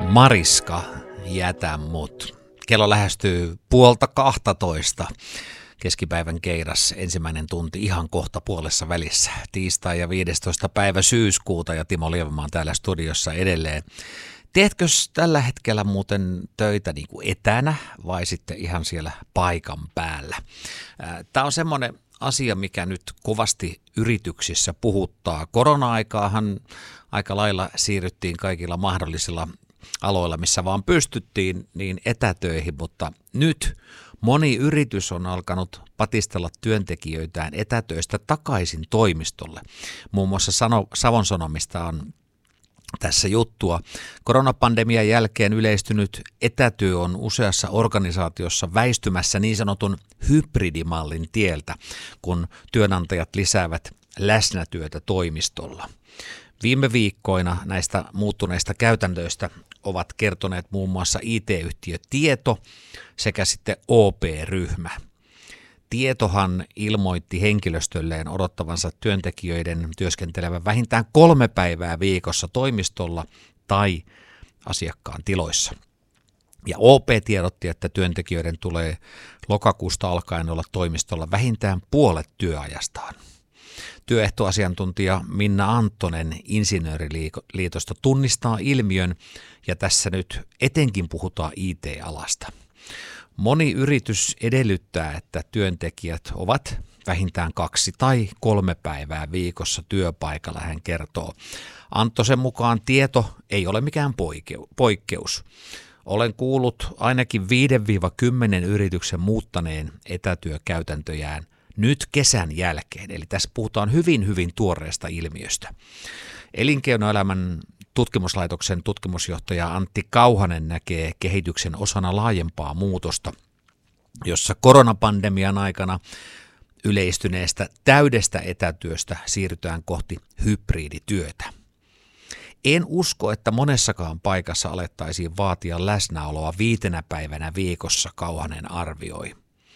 Mariska, jätä mut. Kello lähestyy 11:30. Keskipäivän keidas, ensimmäinen tunti ihan kohta puolessa välissä. Tiistai ja 15. päivä syyskuuta ja Timo Lievemaa täällä studiossa edelleen. Teetkö tällä hetkellä muuten töitä niin kuin etänä vai sitten ihan siellä paikan päällä? Tämä on semmoinen asia, mikä nyt kovasti yrityksissä puhuttaa. Korona-aikaahan aika lailla siirryttiin kaikilla mahdollisilla aloilla, missä vaan pystyttiin, niin etätöihin, mutta nyt moni yritys on alkanut patistella työntekijöitään etätöistä takaisin toimistolle. Muun muassa Savon Sanomista on tässä juttua. Koronapandemian jälkeen yleistynyt etätyö on useassa organisaatiossa väistymässä niin sanotun hybridimallin tieltä, kun työnantajat lisäävät läsnätyötä toimistolla. Viime viikkoina näistä muuttuneista käytännöistä ovat kertoneet muun muassa IT-yhtiö Tieto sekä sitten OP-ryhmä. Tietohan ilmoitti henkilöstölleen odottavansa työntekijöiden työskentelevän vähintään 3 päivää viikossa toimistolla tai asiakkaan tiloissa. Ja OP tiedotti, että työntekijöiden tulee lokakuusta alkaen olla toimistolla vähintään puolet työajastaan. Työehtoasiantuntija Minna Anttonen Insinööriliitosta tunnistaa ilmiön ja tässä nyt etenkin puhutaan IT-alasta. Moni yritys edellyttää, että työntekijät ovat vähintään 2 tai 3 päivää viikossa työpaikalla, hän kertoo. Anttosen mukaan tieto ei ole mikään poikkeus. Olen kuullut ainakin 5-10 yrityksen muuttaneen etätyökäytäntöjään nyt kesän jälkeen, eli tässä puhutaan hyvin tuoreesta ilmiöstä. Elinkeinoelämän tutkimuslaitoksen tutkimusjohtaja Antti Kauhanen näkee kehityksen osana laajempaa muutosta, jossa koronapandemian aikana yleistyneestä täydestä etätyöstä siirrytään kohti hybridityötä. En usko, että monessakaan paikassa alettaisiin vaatia läsnäoloa 5 päivänä viikossa, Kauhanen arvioi.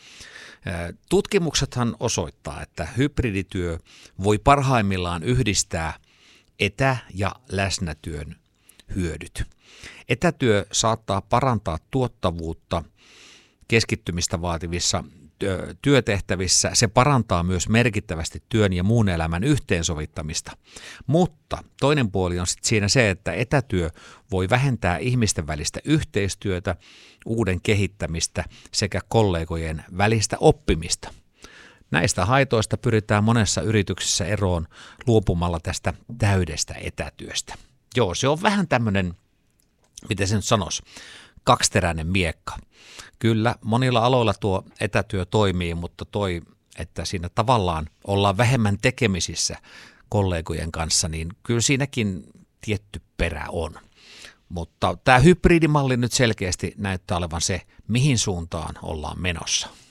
Tutkimuksethan osoittaa, että hybridityö voi parhaimmillaan yhdistää etä- ja läsnätyön hyödyt. Etätyö saattaa parantaa tuottavuutta keskittymistä vaativissa työtehtävissä. Se parantaa myös merkittävästi työn ja muun elämän yhteensovittamista. Mutta toinen puoli on sitten siinä se, että etätyö voi vähentää ihmisten välistä yhteistyötä, uuden kehittämistä sekä kollegojen välistä oppimista. Näistä haitoista pyritään monessa yrityksessä eroon luopumalla tästä täydestä etätyöstä. Joo, se on vähän tämmöinen, miten se nyt sanoisi, kaksiteräinen miekka. Kyllä, monilla aloilla tuo etätyö toimii, mutta että siinä tavallaan ollaan vähemmän tekemisissä kollegojen kanssa, niin kyllä siinäkin tietty perä on. Mutta tämä hybridimalli nyt selkeästi näyttää olevan se, mihin suuntaan ollaan menossa.